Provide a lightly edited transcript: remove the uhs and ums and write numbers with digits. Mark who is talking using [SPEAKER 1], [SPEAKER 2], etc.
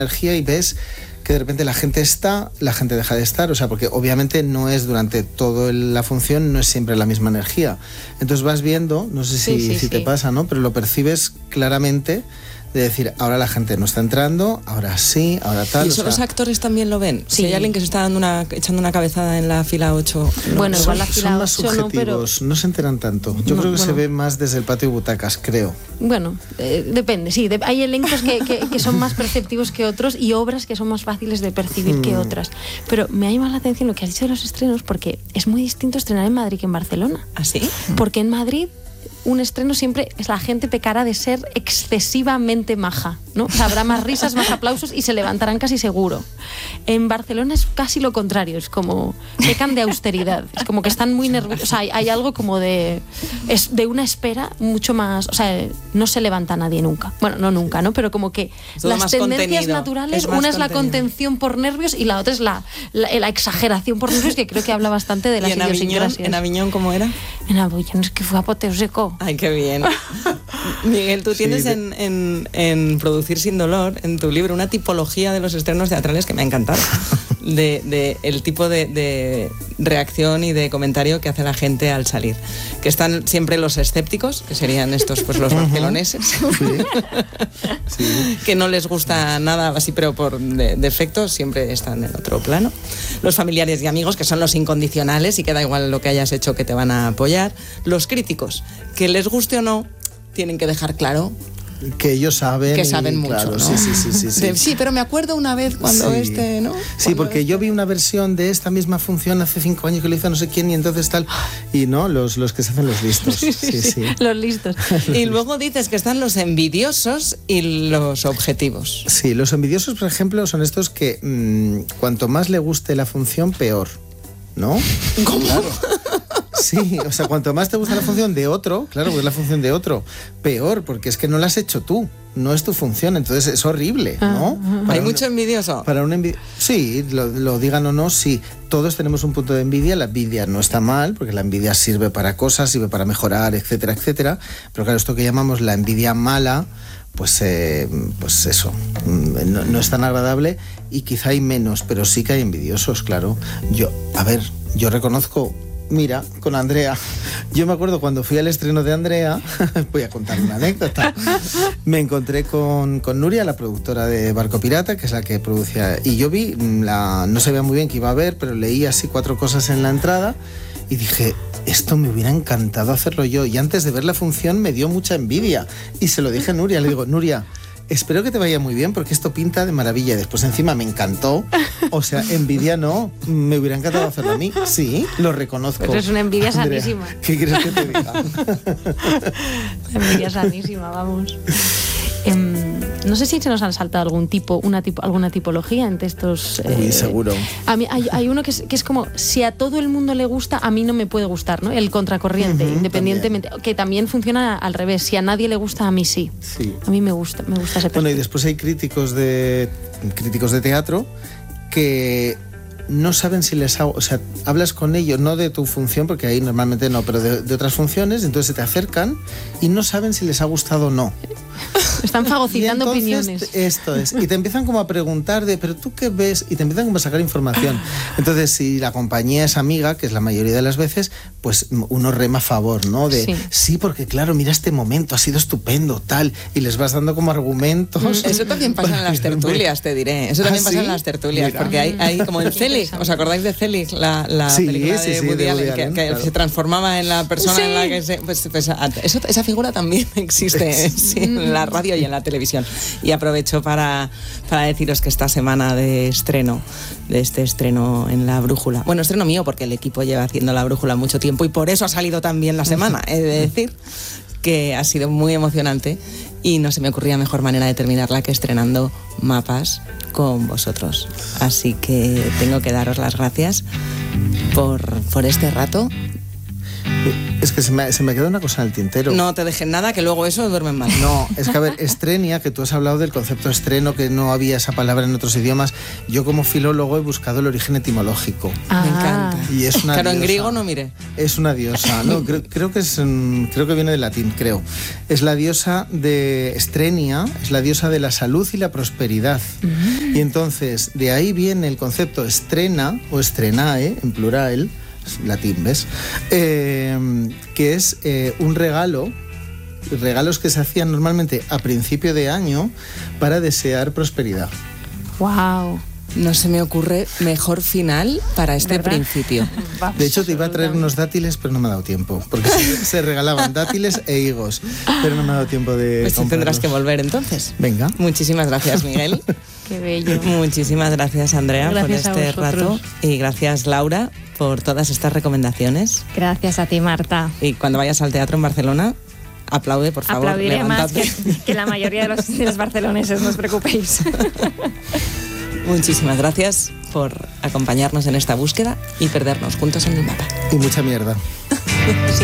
[SPEAKER 1] energía y ves que de repente la gente deja de estar, o sea, porque obviamente no es durante toda la función, no es siempre la misma energía. Entonces vas viendo, no sé si te pasa, ¿no? Pero lo percibes claramente, de decir, ahora la gente no está entrando, ahora sí, ahora tal.
[SPEAKER 2] ¿Y eso los actores también lo ven? Sí. Si hay alguien que se está echando una cabezada en la fila 8...
[SPEAKER 3] Bueno, igual la fila 8
[SPEAKER 1] son más subjetivos, no se enteran tanto. Yo creo que se ve más desde el patio de butacas, creo.
[SPEAKER 3] Bueno, depende, sí. Hay elencos que son más perceptivos que otros y obras que son más fáciles de percibir que otras. Pero me ha llamado la atención lo que has dicho de los estrenos, porque es muy distinto estrenar en Madrid que en Barcelona.
[SPEAKER 2] ¿Ah, sí?
[SPEAKER 3] Porque en Madrid un estreno siempre la gente pecará de ser excesivamente maja, ¿no? O sea, habrá más risas, más aplausos y se levantarán casi seguro. En Barcelona es casi lo contrario, es como pecan de austeridad, es como que están muy nerviosos, o sea, hay algo como de una espera mucho más, o sea, no se levanta nadie nunca. Bueno, no nunca, ¿no? Pero como que las tendencias naturales, una es la contención por nervios y la otra es la exageración por nervios, que creo que habla bastante de las idiosincrasias.
[SPEAKER 2] ¿En Aviñón cómo era?
[SPEAKER 3] En Aviñón es que fue apoteósico.
[SPEAKER 2] Ay, qué bien. Miguel, tú tienes en Producir sin dolor, en tu libro, una tipología de los estrenos teatrales que me ha encantado. De el tipo de reacción y de comentario que hace la gente al salir. Que están siempre los escépticos, que serían estos, pues los barceloneses, que no les gusta nada así, pero por defecto siempre están en otro plano. Los familiares y amigos, que son los incondicionales y que da igual lo que hayas hecho, que te van a apoyar. Los críticos, que les guste o no, tienen que dejar claro
[SPEAKER 1] que ellos saben.
[SPEAKER 2] Que saben mucho,
[SPEAKER 1] claro,
[SPEAKER 2] ¿no?
[SPEAKER 1] Sí,
[SPEAKER 2] pero me acuerdo una vez cuando ¿no?
[SPEAKER 1] Sí, porque yo vi una versión de esta misma función hace 5 años que lo hizo no sé quién y entonces tal. Y no, los que se hacen los listos. Sí.
[SPEAKER 3] Los listos.
[SPEAKER 2] Y luego dices que están los envidiosos y los objetivos.
[SPEAKER 1] Sí, los envidiosos, por ejemplo, son estos que cuanto más le guste la función, peor, ¿no?
[SPEAKER 2] ¿Cómo?
[SPEAKER 1] Claro. Sí, o sea, cuanto más te gusta la función de otro, claro, pues es la función de otro, peor, porque es que no la has hecho tú, no es tu función, entonces es horrible, ¿no?
[SPEAKER 2] ¿Hay mucho envidioso?
[SPEAKER 1] Sí, lo digan o no, sí, todos tenemos un punto de envidia, la envidia no está mal, porque la envidia sirve para cosas, sirve para mejorar, etcétera, etcétera, pero claro, esto que llamamos la envidia mala, pues eso, no es tan agradable y quizá hay menos, pero sí que hay envidiosos, claro. Yo reconozco. Mira, con Andrea, yo me acuerdo cuando fui al estreno de Andrea, voy a contar una anécdota, me encontré con Nuria, la productora de Barco Pirata, que es la que producía, y yo vi, no sabía muy bien qué iba a ver, pero leí así 4 cosas en la entrada y dije, esto me hubiera encantado hacerlo yo, y antes de ver la función me dio mucha envidia, y se lo dije a Nuria, le digo, Nuria, espero que te vaya muy bien porque esto pinta de maravilla. Y después encima me encantó. O sea, envidia no. Me hubiera encantado hacerlo a mí. Sí, lo reconozco.
[SPEAKER 3] Pero es una envidia
[SPEAKER 1] Andrea,
[SPEAKER 3] sanísima.
[SPEAKER 1] ¿qué quieres que te diga?
[SPEAKER 3] Envidia sanísima, vamos. No sé si se nos han saltado alguna tipología entre estos...
[SPEAKER 1] Uy, seguro.
[SPEAKER 3] A mí hay uno que es como, si a todo el mundo le gusta, a mí no me puede gustar, ¿no? El contracorriente, independientemente. También. Que también funciona al revés. Si a nadie le gusta, a mí sí. A mí me gusta ese perfil.
[SPEAKER 1] Bueno, y después hay críticos de teatro que no saben si les hago, o sea, hablas con ellos, no de tu función, porque ahí normalmente no, pero de otras funciones, entonces se te acercan y no saben si les ha gustado o no.
[SPEAKER 3] Están fagocitando
[SPEAKER 1] opiniones. Esto es. Y te empiezan como a preguntar ¿pero tú qué ves? Y te empiezan como a sacar información. Entonces, si la compañía es amiga, que es la mayoría de las veces, pues uno rema a favor, ¿no? Sí, porque claro, mira este momento, ha sido estupendo, tal. Y les vas dando como argumentos.
[SPEAKER 2] Eso también pasa en las tertulias, te diré. Eso también pasa en las tertulias. Mira. Porque hay como en Celig, ¿os acordáis de Celig? La película de Woody Allen, que se transformaba en la persona en la que se... esa figura también existe en la radio y en la televisión. Y aprovecho para deciros que esta semana de este estreno en La Brújula, bueno, estreno mío porque el equipo lleva haciendo La Brújula mucho tiempo y por eso ha salido tan bien la semana, he de decir que ha sido muy emocionante y no se me ocurría mejor manera de terminarla que estrenando Mapas con vosotros. Así que tengo que daros las gracias por este rato.
[SPEAKER 1] Es que se me queda una cosa en el tintero.
[SPEAKER 2] No te dejen nada, que luego eso duermen mal.
[SPEAKER 1] No, es que a ver, estrenia, que tú has hablado del concepto estreno, que no había esa palabra en otros idiomas. Yo como filólogo he buscado el origen etimológico.
[SPEAKER 2] Me encanta.
[SPEAKER 1] Y es una
[SPEAKER 2] claro,
[SPEAKER 1] diosa.
[SPEAKER 2] En griego no miré.
[SPEAKER 1] Es una diosa. No, creo que viene del latín, creo. Es la diosa de Estrenia, es la diosa de la salud y la prosperidad. Y entonces, de ahí viene el concepto estrena o estrenae, en plural, latín, ¿ves? Que es un regalos que se hacían normalmente a principio de año para desear prosperidad.
[SPEAKER 3] ¡Wow!
[SPEAKER 2] No se me ocurre mejor final para este principio.
[SPEAKER 1] De hecho, te iba a traer unos dátiles, pero no me ha dado tiempo, porque se regalaban dátiles e higos, pero no me ha dado tiempo de
[SPEAKER 2] Pues tendrás que volver entonces.
[SPEAKER 1] Venga.
[SPEAKER 2] Muchísimas gracias, Miguel.
[SPEAKER 3] Qué bello.
[SPEAKER 2] Muchísimas gracias, Andrea,
[SPEAKER 3] gracias
[SPEAKER 2] por este rato. Y gracias, Laura, por todas estas recomendaciones.
[SPEAKER 4] Gracias a ti, Marta.
[SPEAKER 2] Y cuando vayas al teatro en Barcelona, aplaude, por favor.
[SPEAKER 4] Aplaudiré
[SPEAKER 2] levántate.
[SPEAKER 4] más que la mayoría de los barceloneses, no os preocupéis.
[SPEAKER 2] Muchísimas gracias por acompañarnos en esta búsqueda y perdernos juntos en el mapa.
[SPEAKER 1] Y mucha mierda.